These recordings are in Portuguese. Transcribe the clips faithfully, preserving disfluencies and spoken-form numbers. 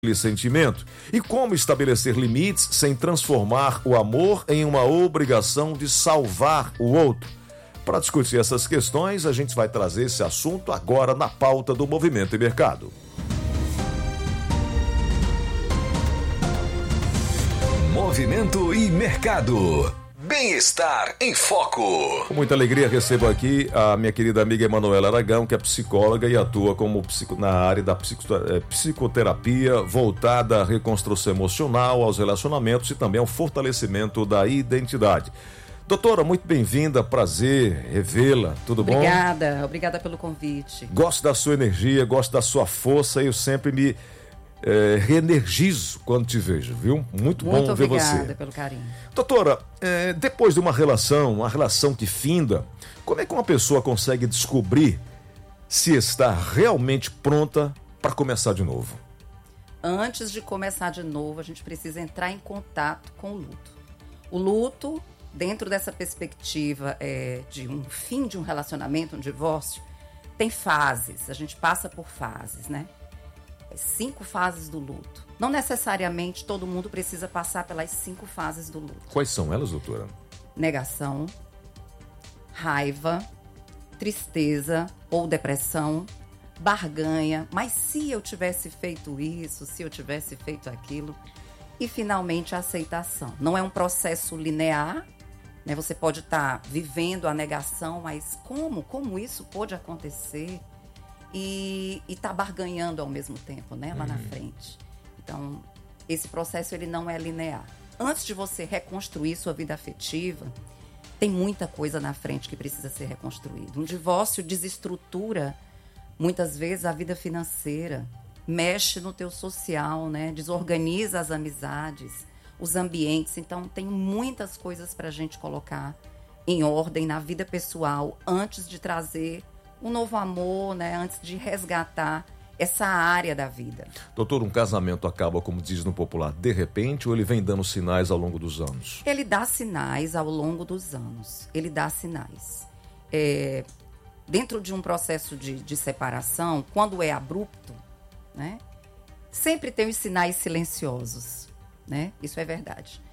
sentimento e como estabelecer limites sem transformar o amor em uma obrigação de salvar o outro. Para discutir essas questões, a gente vai trazer esse assunto agora na pauta do Movimento e Mercado. Movimento e Mercado. Bem-estar em Foco. Com muita alegria recebo aqui a minha querida amiga Emanuela Aragão, que é psicóloga e atua como psico, na área da psico, é, psicoterapia voltada à reconstrução emocional, aos relacionamentos e também ao fortalecimento da identidade. Doutora, muito bem-vinda, prazer revê-la, tudo bom? Obrigada, obrigada pelo convite. Gosto da sua energia, gosto da sua força e eu sempre me É, reenergizo quando te vejo, viu? Muito, Muito bom ver você. Muito obrigada pelo carinho. Doutora, é, depois de uma relação, uma relação que finda, como é que uma pessoa consegue descobrir se está realmente pronta para começar de novo? Antes de começar de novo, a gente precisa entrar em contato com o luto. O luto, dentro dessa perspectiva é, de um fim de um relacionamento, um divórcio, tem fases, a gente passa por fases, né? Cinco fases do luto. Não necessariamente todo mundo precisa passar pelas cinco fases do luto. Quais são elas, doutora? Negação, raiva, tristeza ou depressão, barganha. Mas se eu tivesse feito isso, se eu tivesse feito aquilo. E, finalmente, a aceitação. Não é um processo linear, né? Você pode estar vivendo a negação, mas como? Como isso pode acontecer? E está barganhando ao mesmo tempo, né, lá hum. na frente. Então, esse processo ele não é linear. Antes de você reconstruir sua vida afetiva, tem muita coisa na frente que precisa ser reconstruída. Um divórcio desestrutura, muitas vezes, a vida financeira, mexe no teu social, né, desorganiza as amizades, os ambientes. Então, tem muitas coisas para a gente colocar em ordem na vida pessoal antes de trazer um novo amor, né? Antes de resgatar essa área da vida. Doutor, um casamento acaba, como diz no popular, de repente, ou ele vem dando sinais ao longo dos anos? Ele dá sinais ao longo dos anos. Ele dá sinais. É, dentro de um processo de, de separação, quando é abrupto, né? Sempre tem os sinais silenciosos, né? Isso é verdade.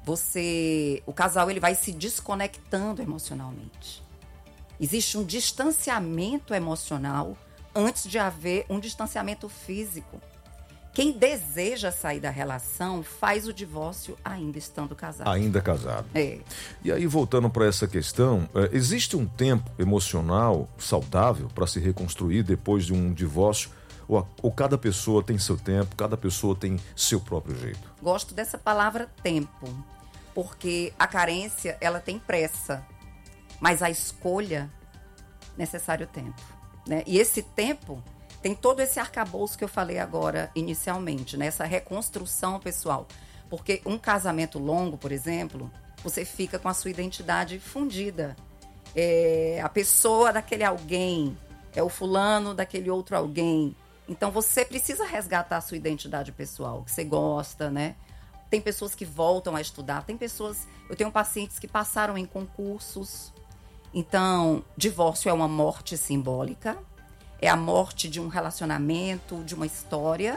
Você, o casal ele vai se desconectando emocionalmente. Existe um distanciamento emocional antes de haver um distanciamento físico. Quem deseja sair da relação faz o divórcio ainda estando casado. Ainda casado. É. E aí, voltando para essa questão, existe um tempo emocional saudável para se reconstruir depois de um divórcio? Ou, ou cada pessoa tem seu tempo, cada pessoa tem seu próprio jeito? Gosto dessa palavra tempo, porque a carência ela tem pressa. Mas a escolha, necessário tempo, né? E esse tempo tem todo esse arcabouço que eu falei agora inicialmente, né? Essa reconstrução pessoal. Porque um casamento longo, por exemplo, você fica com a sua identidade fundida. É, a pessoa daquele alguém é o fulano daquele outro alguém. Então você precisa resgatar a sua identidade pessoal, que você gosta, né? Tem pessoas que voltam a estudar, tem pessoas... Eu tenho pacientes que passaram em concursos. Então, divórcio é uma morte simbólica, é a morte de um relacionamento, de uma história,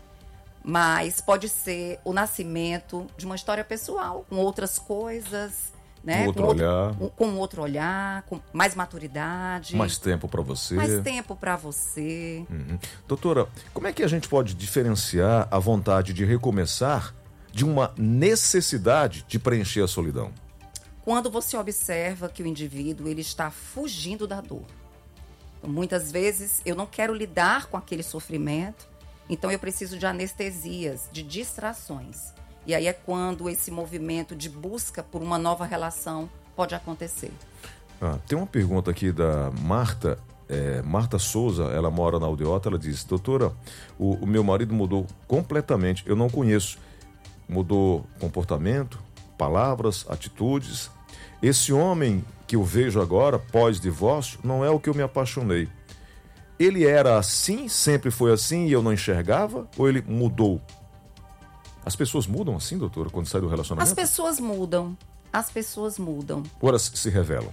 mas pode ser o nascimento de uma história pessoal, com outras coisas, né? Com outro com olhar. Outro, com outro olhar, com mais maturidade. Mais tempo para você. Mais tempo para você. Uhum. Doutora, como é que a gente pode diferenciar a vontade de recomeçar de uma necessidade de preencher a solidão? Quando você observa que o indivíduo ele está fugindo da dor. Então, muitas vezes eu não quero lidar com aquele sofrimento, então eu preciso de anestesias, de distrações. E aí é quando esse movimento de busca por uma nova relação pode acontecer. Ah, tem uma pergunta aqui da Marta, é, Marta Souza, ela mora na Aldeota, ela diz: doutora, o, o meu marido mudou completamente, eu não conheço. Mudou comportamento, palavras, atitudes. Esse homem que eu vejo agora, pós-divórcio, não é o que eu me apaixonei. Ele era assim, sempre foi assim e eu não enxergava? Ou ele mudou? As pessoas mudam assim, doutora, quando sai do relacionamento? As pessoas mudam. As pessoas mudam. Ou elas se revelam?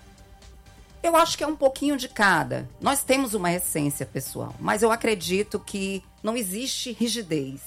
Eu acho que é um pouquinho de cada. Nós temos uma essência pessoal, mas eu acredito que não existe rigidez.